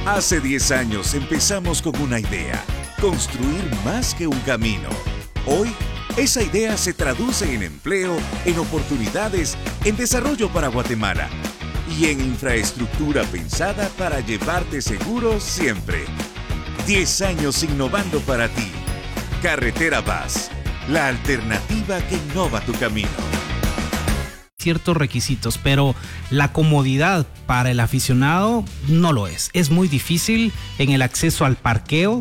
Hace 10 años empezamos con una idea, construir más que un camino. Hoy, esa idea se traduce en empleo, en oportunidades, en desarrollo para Guatemala y en infraestructura pensada para llevarte seguro siempre. 10 años innovando para ti. Carretera Vaz, la alternativa que innova tu camino. Ciertos requisitos, pero la comodidad para el aficionado no lo es. Es muy difícil en el acceso al parqueo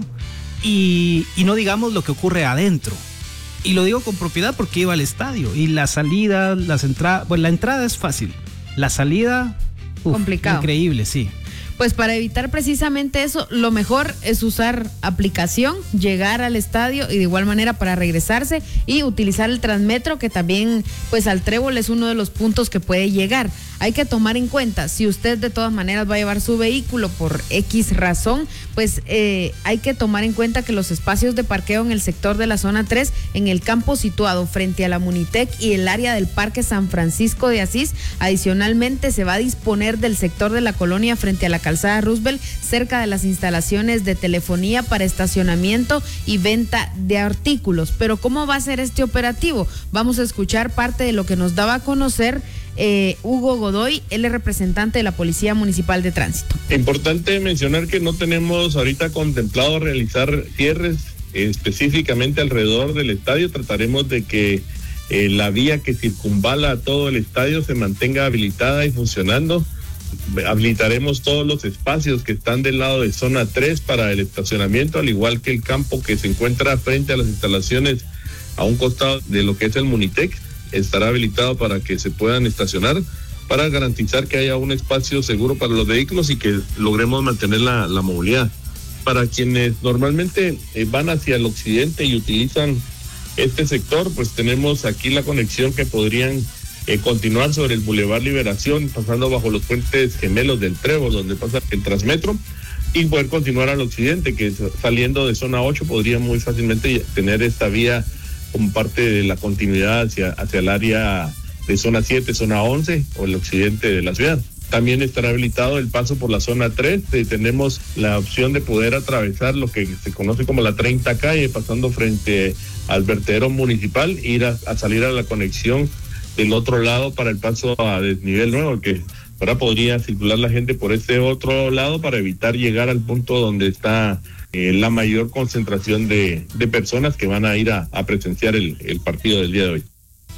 y no digamos lo que ocurre adentro. Y lo digo con propiedad porque iba al estadio y la salida, las entradas, pues la entrada es fácil, la salida, complicado. Increíble, sí. Pues para evitar precisamente eso, lo mejor es usar aplicación, llegar al estadio y de igual manera para regresarse y utilizar el Transmetro, que también pues al Trébol es uno de los puntos que puede llegar. Hay que tomar en cuenta, si usted de todas maneras va a llevar su vehículo por X razón, pues hay que tomar en cuenta que los espacios de parqueo en el sector de la zona 3, en el campo situado frente a la Munitec y el área del Parque San Francisco de Asís, adicionalmente se va a disponer del sector de la colonia frente a la calzada Roosevelt, cerca de las instalaciones de telefonía para estacionamiento y venta de artículos. Pero ¿cómo va a ser este operativo? Vamos a escuchar parte de lo que nos daba a conocer Hugo Godoy, él es representante de la Policía Municipal de Tránsito. Importante mencionar que no tenemos ahorita contemplado realizar cierres específicamente alrededor del estadio. Trataremos de que la vía que circunvala todo el estadio se mantenga habilitada y funcionando. Habilitaremos todos los espacios que están del lado de zona 3 para el estacionamiento, al igual que el campo que se encuentra frente a las instalaciones a un costado de lo que es el Munitec. Estará habilitado para que se puedan estacionar, para garantizar que haya un espacio seguro para los vehículos y que logremos mantener la movilidad. Para quienes normalmente van hacia el occidente y utilizan este sector, pues tenemos aquí la conexión que podrían continuar sobre el Boulevard Liberación, pasando bajo los puentes gemelos del Trébol, donde pasa el Transmetro, y poder continuar al occidente, que saliendo de zona 8 podría muy fácilmente tener esta vía como parte de la continuidad hacia el área de zona 7, zona 11 o el occidente de la ciudad. También estará habilitado el paso por la zona 3. Tenemos la opción de poder atravesar lo que se conoce como la 30 calle, pasando frente al vertedero municipal, ir a salir a la conexión del otro lado para el paso a desnivel nuevo, que ahora podría circular la gente por este otro lado para evitar llegar al punto donde está la mayor concentración de personas que van a ir a presenciar el partido del día de hoy.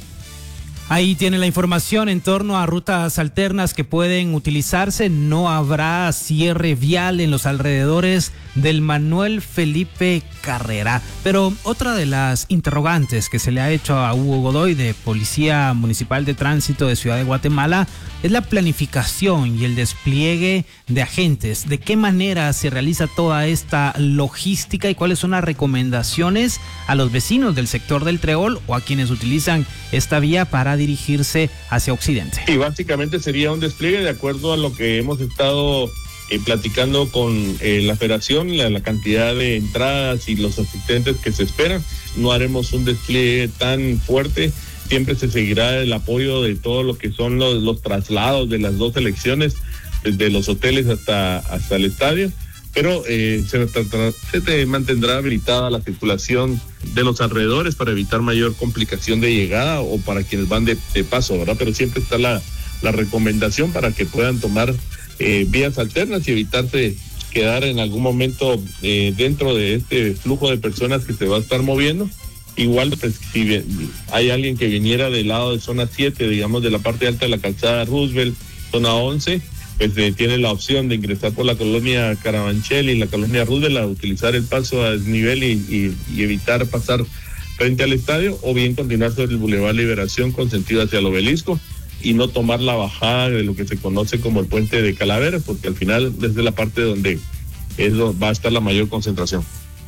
Ahí tiene la información en torno a rutas alternas que pueden utilizarse. No habrá cierre vial en los alrededores del Manuel Felipe Carrera. Pero otra de las interrogantes que se le ha hecho a Hugo Godoy de Policía Municipal de Tránsito de Ciudad de Guatemala es la planificación y el despliegue de agentes. ¿De qué manera se realiza toda esta logística y cuáles son las recomendaciones a los vecinos del sector del Trébol o a quienes utilizan esta vía para dirigirse hacia occidente? Y básicamente sería un despliegue de acuerdo a lo que hemos estado platicando con la federación, la cantidad de entradas y los asistentes que se esperan. No haremos un despliegue tan fuerte, siempre se seguirá el apoyo de todo lo que son los traslados de las dos selecciones, desde los hoteles hasta el estadio, pero se mantendrá habilitada la circulación de los alrededores para evitar mayor complicación de llegada o para quienes van de paso, ¿verdad? Pero siempre está la recomendación para que puedan tomar vías alternas y evitarse quedar en algún momento dentro de este flujo de personas que se va a estar moviendo. Igual, pues, si hay alguien que viniera del lado de zona 7, digamos de la parte alta de la calzada Roosevelt, zona 11, pues tiene la opción de ingresar por la colonia Carabanchel y la colonia Roosevelt a utilizar el paso a desnivel y evitar pasar frente al estadio, o bien continuar sobre el Boulevard Liberación con sentido hacia el Obelisco y no tomar la bajada de lo que se conoce como el puente de Calaveras, porque al final desde la parte donde va a estar la mayor concentración.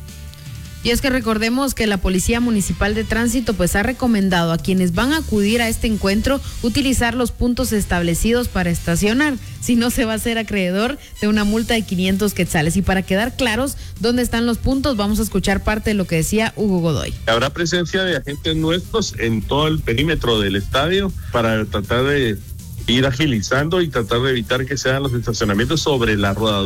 Y es que recordemos que la Policía Municipal de Tránsito pues ha recomendado a quienes van a acudir a este encuentro utilizar los puntos establecidos para estacionar, si no se va a ser acreedor de una multa de 500 quetzales. Y para quedar claros dónde están los puntos, vamos a escuchar parte de lo que decía Hugo Godoy. Habrá presencia de agentes nuestros en todo el perímetro del estadio para tratar de ir agilizando y tratar de evitar que sean los estacionamientos sobre la rodadura